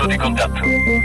punto di contatto.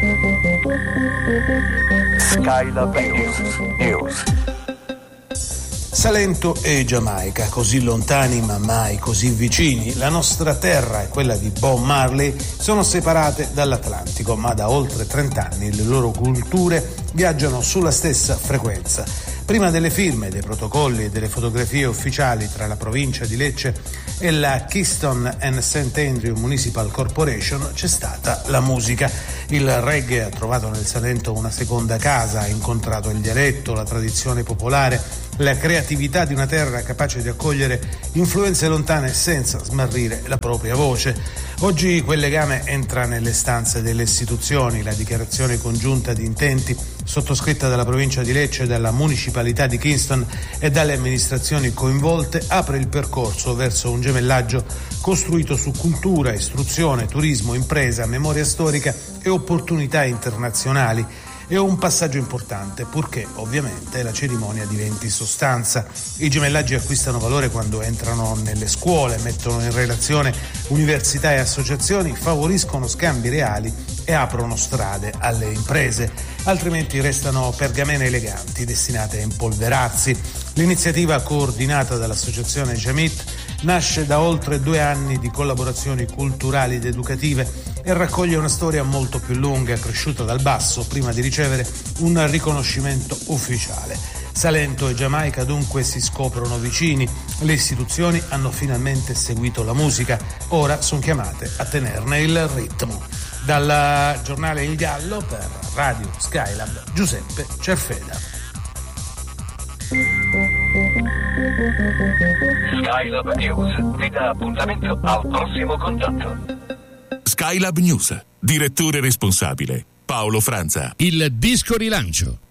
Skylab News. Salento e Giamaica, così lontani ma mai così vicini. La nostra terra e quella di Bob Marley sono separate dall'Atlantico, ma da oltre 30 anni le loro culture viaggiano sulla stessa frequenza. Prima delle firme, dei protocolli e delle fotografie ufficiali tra la provincia di Lecce e la Keystone and St. Andrew Municipal Corporation c'è stata la musica. Il reggae ha trovato nel Salento una seconda casa, ha incontrato il dialetto, la tradizione popolare, la creatività di una terra capace di accogliere influenze lontane senza smarrire la propria voce. Oggi quel legame entra nelle stanze delle istituzioni. La dichiarazione congiunta di intenti sottoscritta dalla provincia di Lecce, dalla municipalità di Kingston e dalle amministrazioni coinvolte apre il percorso verso un gemellaggio costruito su cultura, istruzione, turismo, impresa, memoria storica e opportunità internazionali. È un passaggio importante, purché ovviamente la cerimonia diventi sostanza. I gemellaggi acquistano valore quando entrano nelle scuole, mettono in relazione università e associazioni, favoriscono scambi reali e aprono strade alle imprese, altrimenti restano pergamene eleganti destinate a impolverarsi. L'iniziativa, coordinata dall'associazione Jamit, nasce da oltre 2 anni di collaborazioni culturali ed educative e raccoglie una storia molto più lunga, cresciuta dal basso, prima di ricevere un riconoscimento ufficiale. Salento e Giamaica dunque si scoprono vicini, le istituzioni hanno finalmente seguito la musica, ora sono chiamate a tenerne il ritmo. Dal giornale Il Gallo per Radio Skylab, Giuseppe Cerfeda. Skylab News vi dà appuntamento al prossimo contatto. Skylab News, direttore responsabile Paolo Franza. Il disco rilancio